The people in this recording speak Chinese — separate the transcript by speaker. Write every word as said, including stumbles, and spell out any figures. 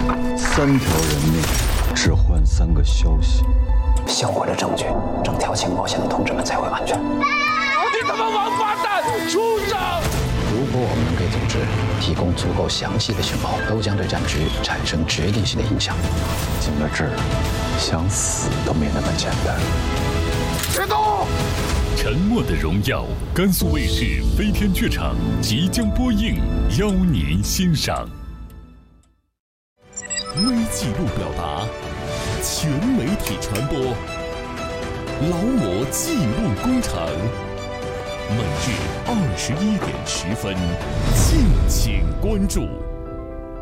Speaker 1: 三条人命，只换三个消息。
Speaker 2: 销毁了证据，整条情报线的同志们才会安全。
Speaker 3: 你他妈王八蛋，畜生！
Speaker 2: 如果我们能给组织提供足够详细的情报，都将对战局产生决定性的影响。
Speaker 1: 进了这儿，想死都没那么简单。
Speaker 3: 别动！
Speaker 4: 沉默的荣耀，甘肃卫视飞天剧场即将播映，邀您欣赏。
Speaker 5: 微记录表达，全媒体传播，劳模记录工程。每日二十一点十分，敬请关注。